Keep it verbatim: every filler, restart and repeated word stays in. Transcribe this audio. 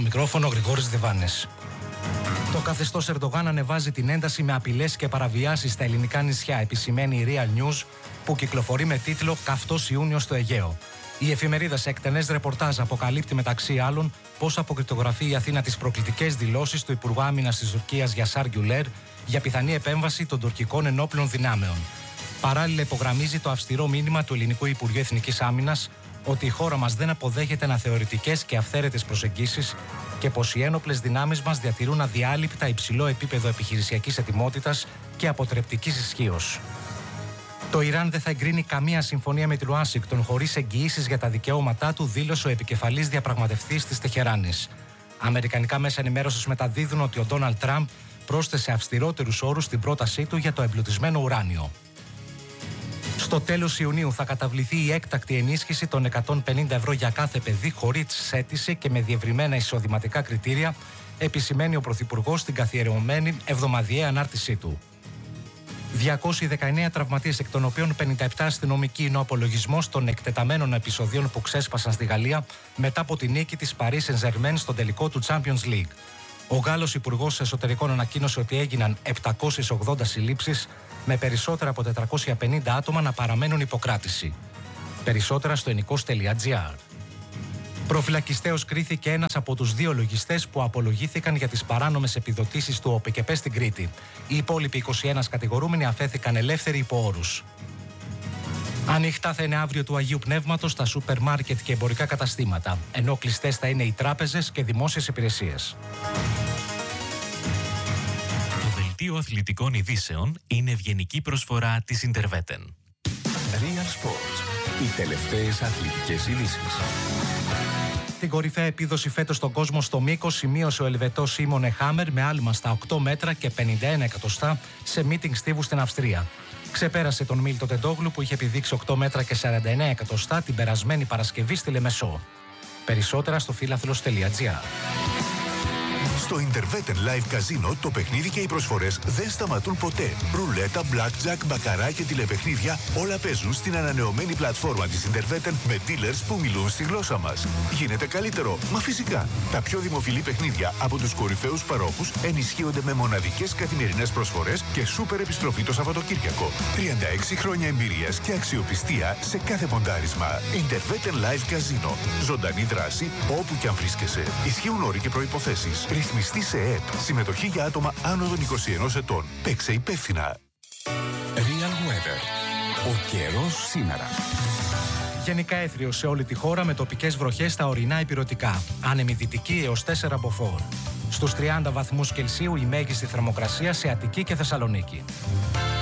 μικρόφωνο Γρηγόρης Διβάνης. Το καθεστώς Ερντογάν ανεβάζει την ένταση με απειλές και παραβιάσεις στα ελληνικά νησιά, επισημαίνει η Real News, που κυκλοφορεί με τίτλο «Καυτός Ιούνιος στο Αιγαίο». Η εφημερίδα σε εκτενές ρεπορτάζ αποκαλύπτει μεταξύ άλλων πώς αποκρυπτογραφεί η Αθήνα τις προκλητικές δηλώσεις του Υπουργού Άμυνας της Τουρκίας Γιασάρ Γκιουλέρ για πιθανή επέμβαση των τουρκικών ενόπλων δυνάμεων. Παράλληλα, υπογραμμίζει το αυστηρό μήνυμα του Ελληνικού Υπουργείου Εθνικής Άμυνας ότι η χώρα μας δεν αποδέχεται αναθεωρητικές και αυθαίρετες προσεγγίσεις και πως οι ένοπλες δυνάμεις μας διατηρούν αδιάλειπτα υψηλό επίπεδο επιχειρησιακής ετοιμότητας και αποτρεπτικής ισχύως. Το Ιράν δεν θα εγκρίνει καμία συμφωνία με την Ουάσιγκτον χωρίς εγγυήσεις για τα δικαιώματά του, δήλωσε ο επικεφαλής διαπραγματευτής της Τεχεράνης. Αμερικανικά μέσα ενημέρωσης μεταδίδουν ότι ο Ντόναλντ Τραμπ πρόσθεσε αυστηρότερους όρους στην πρότασή του για το εμπλουτισμένο ουράνιο. Στο τέλος Ιουνίου θα καταβληθεί η έκτακτη ενίσχυση των εκατόν πενήντα ευρώ για κάθε παιδί χωρίς αίτηση και με διευρυμένα εισοδηματικά κριτήρια, επισημαίνει ο Πρωθυπουργός στην καθιερωμένη εβδομαδιαία ανάρτησή του. διακόσιοι δεκαεννέα τραυματίες, εκ των οποίων πενήντα επτά αστυνομικοί, είναι ο απολογισμός των εκτεταμένων επεισοδίων που ξέσπασαν στη Γαλλία μετά από τη νίκη της Paris Saint-Germain στον τελικό του Champions League. Ο Γάλλος Υπουργός Εσωτερικών ανακοίνωσε ότι έγιναν επτακόσιες ογδόντα συλλήψεις, με περισσότερα από τετρακόσια πενήντα άτομα να παραμένουν υποκράτηση. Περισσότερα στο ενικός τελεία τζι άρ. Προφυλακιστέως κρίθηκε ένας από τους δύο λογιστές που απολογήθηκαν για τις παράνομες επιδοτήσεις του ΟΠΕΚΕΠΕ στην Κρήτη. Οι υπόλοιποι είκοσι ένα κατηγορούμενοι αφέθηκαν ελεύθεροι υπό όρους. Ανοιχτά θα είναι αύριο του Αγίου Πνεύματος στα σούπερ μάρκετ και εμπορικά καταστήματα, ενώ κλειστές θα είναι οι τράπεζες και δημόσιες υπηρεσίες. Το δελτίο αθλητικών ειδήσεων είναι ευγενική προσφορά της Interveten. Real Sports. Οι τελευταίες αθλητικές ειδήσεις. Την κορυφαία επίδοση φέτος στον κόσμο στο μήκος σημείωσε ο Ελβετός Σίμονε Χάμερ με άλμα στα οκτώ μέτρα και πενήντα ένα εκατοστά σε meeting στίβου στην Αυστρία. Ξεπέρασε τον Μίλτο Τεντόγλου που είχε επιδείξει οκτώ μέτρα και σαράντα εννέα εκατοστά την περασμένη Παρασκευή στη Λεμεσό. Περισσότερα στο φίλαθλος τελεία τζι άρ. Στο Interveten Live Casino το παιχνίδι και οι προσφορές δεν σταματούν ποτέ. Ρουλέτα, blackjack, μπακαρά και τηλεπαιχνίδια όλα παίζουν στην ανανεωμένη πλατφόρμα της Interveten με dealers που μιλούν στη γλώσσα μας. Γίνεται καλύτερο, μα φυσικά. Τα πιο δημοφιλή παιχνίδια από τους κορυφαίους παρόχους ενισχύονται με μοναδικές καθημερινές προσφορές και σούπερ επιστροφή το Σαββατοκύριακο. τριάντα έξι χρόνια εμπειρίας και αξιοπιστία σε κάθε ποντάρισμα. Interveten Live Casino. Ζωντανή δράση όπου κι αν βρίσκεσαι. Ισχύουν όροι και προϋποθέσεις. Ρυθμιστή σε ΕΕΠ. Συμμετοχή για άτομα άνω των είκοσι ενός ετών. Παίξε υπεύθυνα. Real Weather. Ο καιρός σήμερα. Γενικά έθριος σε όλη τη χώρα με τοπικές βροχές στα ορεινά ηπειρωτικά. Άνεμη δυτική έως τέσσερα μποφόρ. Στους τριάντα βαθμούς Κελσίου η μέγιστη θερμοκρασία σε Αττική και Θεσσαλονίκη.